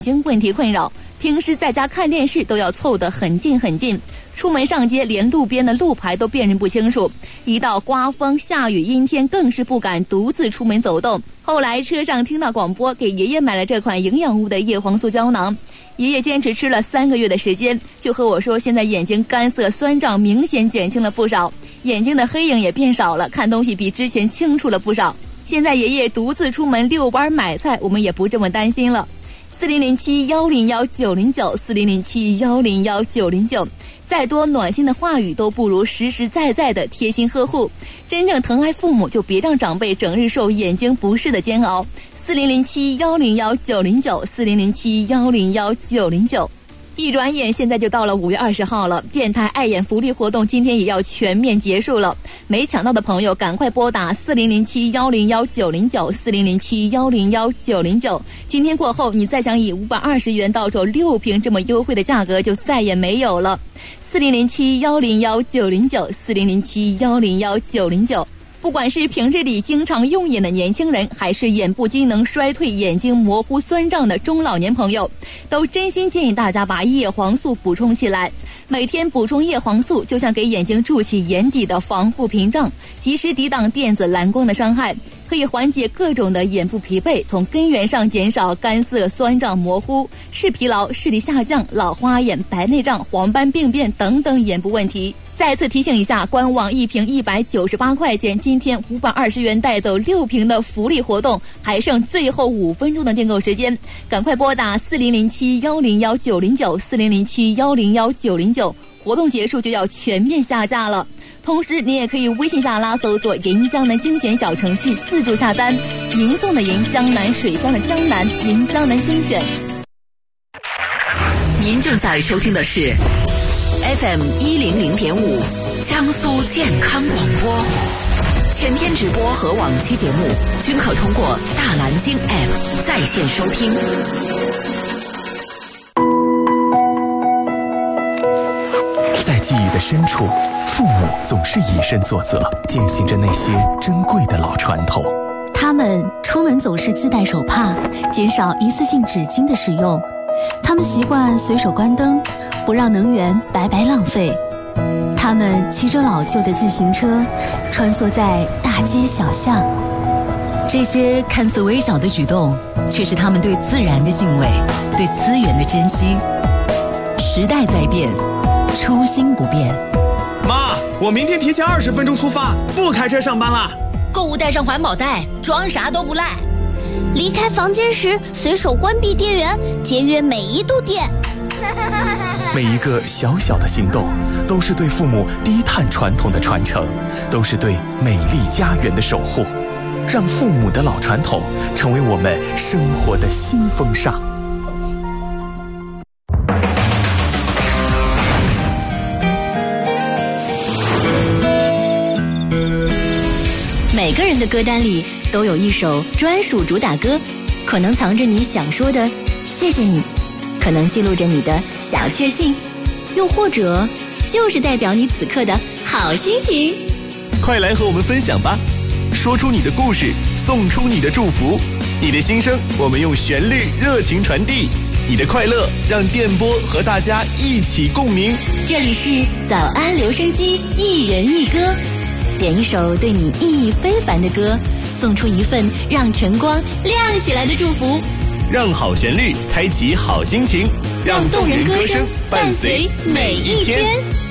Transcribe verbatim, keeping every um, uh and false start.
睛问题困扰，平时在家看电视都要凑得很近很近，出门上街连路边的路牌都辨认不清楚，一到刮风下雨阴天更是不敢独自出门走动。后来车上听到广播，给爷爷买了这款营养物的叶黄素胶囊，爷爷坚持吃了三个月的时间，就和我说现在眼睛干涩酸胀明显减轻了不少，眼睛的黑影也变少了，看东西比之前清楚了不少。现在爷爷独自出门遛弯买菜，我们也不这么担心了。四零零七幺零幺九零九四零零七幺零幺九零九，再多暖心的话语都不如实实在在的贴心呵护。真正疼爱父母，就别让长辈整日受眼睛不适的煎熬。四零零七幺零幺九零九四零零七幺零幺九零九。一转眼现在就到了五月二十号了，电台爱眼福利活动今天也要全面结束了，没抢到的朋友赶快拨打四零零七幺零幺九零九四零零七幺零幺九零九。今天过后，你再想以五百二十元到手六瓶这么优惠的价格就再也没有了。四零零七幺零幺九零九四零零七幺零幺九零九。不管是平日里经常用眼的年轻人，还是眼部机能衰退、眼睛模糊酸胀的中老年朋友，都真心建议大家把叶黄素补充起来。每天补充叶黄素，就像给眼睛筑起眼底的防护屏障，及时抵挡电子蓝光的伤害，可以缓解各种的眼部疲惫，从根源上减少干涩、酸胀、模糊、视疲劳、视力下降、老花眼、白内障、黄斑病变等等眼部问题。再次提醒一下，官网一瓶一百九十八块钱，今天五百二十元带走六瓶的福利活动，还剩最后五分钟的订购时间，赶快拨打四零零七幺零幺九零九四零零七幺零幺九零九，活动结束就要全面下架了。同时你也可以微信下拉搜索银江南精选小程序自助下单，银送的银，江南水乡的江南，银江南精选。 您正在收听的是F M 一零零点五江苏健康广播，全天直播和往期节目均可通过大蓝鲸 App 在线收听。 在记忆的深处，父母总是以身作则，践行着那些珍贵的老传统。 他们出门总是自带手帕，减少一次性纸巾的使用。他们习惯随手关灯，不让能源白白浪费。他们骑着老旧的自行车，穿梭在大街小巷。 这些看似微小的举动，却是他们对自然的敬畏，对资源的珍惜。时代在变，初心不变。 妈，我明天提前二十分钟出发，不开车上班啦。 购物带上环保袋，装啥都不赖。 离开房间时随手关闭电源，节约每一度电。 每一个小小的行动，都是对父母低碳传统的传承，都是对美丽家园的守护。让父母的老传统成为我们生活的新风尚。 每个人的歌单里都有一首专属主打歌，可能藏着你想说的谢谢你，可能记录着你的小确幸，又或者就是代表你此刻的好心情。 快来和我们分享吧，说出你的故事，送出你的祝福，你的心声我们用旋律热情传递，你的快乐让电波和大家一起共鸣。 这里是早安留声机，一人一歌，点一首对你意义非凡的歌，送出一份让晨光亮起来的祝福， 让好旋律开启好心情， 让动人歌声伴随每一天。